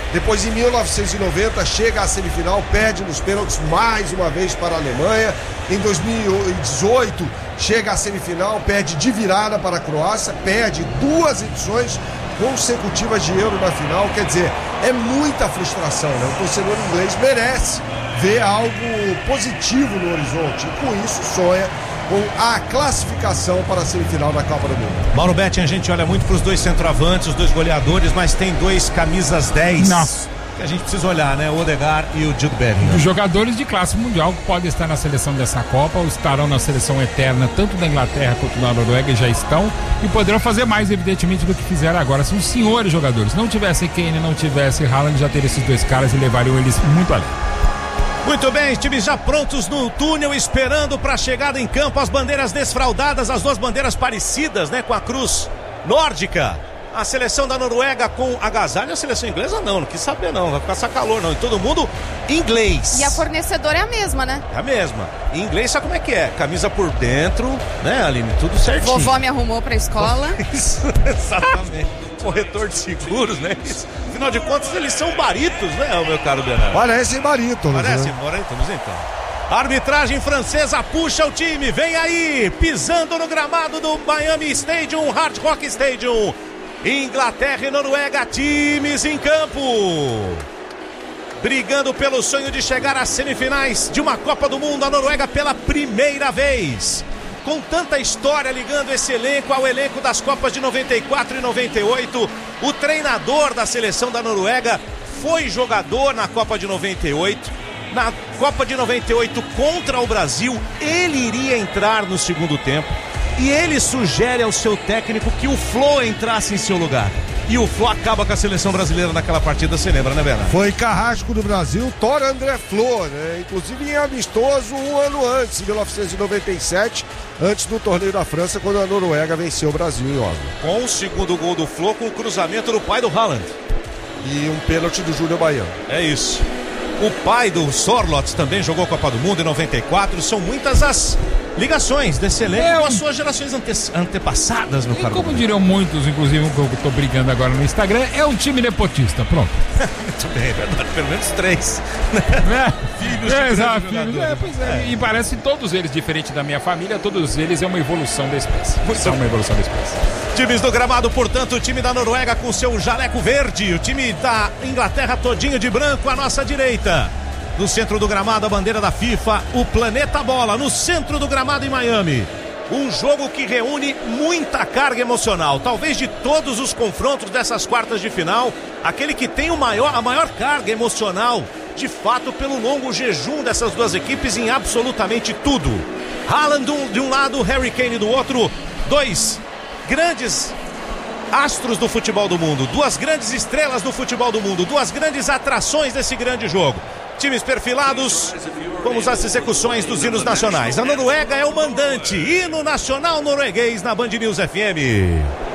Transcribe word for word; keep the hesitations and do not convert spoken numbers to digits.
Depois, em mil novecentos e noventa, chega à semifinal, perde nos pênaltis mais uma vez para a Alemanha. Em dois mil e dezoito, chega à semifinal, perde de virada para a Croácia, perde duas edições consecutivas de Euro na final. Quer dizer, é muita frustração, né? O torcedor inglês merece ver algo positivo no horizonte e com isso sonha com a classificação para a semifinal da Copa do Mundo. Mauro Betting, a gente olha muito para os dois centroavantes, os dois goleadores, mas tem dois camisas dez. Nossa. Que a gente precisa olhar, né? O Odegaard e o Jude Bellingham. Os jogadores de classe mundial que podem estar na seleção dessa Copa, ou estarão na seleção eterna, tanto da Inglaterra quanto da Noruega, e já estão, e poderão fazer mais, evidentemente, do que fizeram agora. São senhores jogadores. Se não tivesse Kane, não tivesse Haaland, já teria esses dois caras e levariam eles muito além. Muito bem, times já prontos no túnel, esperando para a chegada em campo, as bandeiras desfraldadas, as duas bandeiras parecidas, né, com a cruz nórdica. A seleção da Noruega com agasalho, a seleção inglesa não, não quis saber não, vai passar calor não, e todo mundo inglês. E a fornecedora é a mesma, né? É a mesma. Em inglês sabe como é que é? Camisa por dentro, né, Aline? Tudo certinho. Vovó me arrumou pra escola. Isso, exatamente. Corretor de seguros, né? Isso. Afinal de contas, eles são barítonos, né, meu caro Bernardo? Parecem barítonos. Parecem né? barítonos, então. A arbitragem francesa puxa o time, vem aí, pisando no gramado do Miami Stadium, Hard Rock Stadium. Inglaterra e Noruega, times em campo. Brigando pelo sonho de chegar às semifinais de uma Copa do Mundo, a Noruega pela primeira vez. Com tanta história ligando esse elenco ao elenco das Copas de noventa e quatro e noventa e oito, o treinador da seleção da Noruega foi jogador na Copa de noventa e oito. Na Copa de noventa e oito contra o Brasil, ele iria entrar no segundo tempo e ele sugere ao seu técnico que o Flo entrasse em seu lugar. E o Flo acaba com a seleção brasileira naquela partida, você lembra, né, Bernardo? Foi carrasco do Brasil, Thor André Flo, né? Inclusive em amistoso um ano antes, em mil novecentos e noventa e sete, antes do torneio da França, quando a Noruega venceu o Brasil em Oslo. Com o segundo gol do Flo, com o cruzamento do pai do Haaland. E um pênalti do Júnior Baiano. É isso. O pai do Sorloth também jogou a Copa do Mundo em noventa e quatro. São muitas as ligações desse elenco é um... com as suas gerações ante... antepassadas, meu caro. Como diriam muitos, inclusive um que eu tô brigando agora no Instagram, é um time nepotista, pronto. Muito bem, é verdade, pelo menos três. É, filhos é, exato, filhos. É, pois é. É. E parece que todos eles, diferente da minha família, todos eles é uma evolução da espécie. Muito São uma evolução da espécie. Times do gramado, portanto, o time da Noruega com seu jaleco verde, o time da Inglaterra todinho de branco à nossa direita. No centro do gramado, a bandeira da FIFA, o Planeta Bola, no centro do gramado em Miami. Um jogo que reúne muita carga emocional. Talvez de todos os confrontos dessas quartas de final, aquele que tem o maior, a maior carga emocional, de fato, pelo longo jejum dessas duas equipes em absolutamente tudo. Haaland de um lado, Harry Kane do outro, dois grandes astros do futebol do mundo, duas grandes estrelas do futebol do mundo, duas grandes atrações desse grande jogo. Times perfilados, vamos às execuções dos hinos nacionais. A Noruega é o mandante, hino nacional norueguês na Band News F M.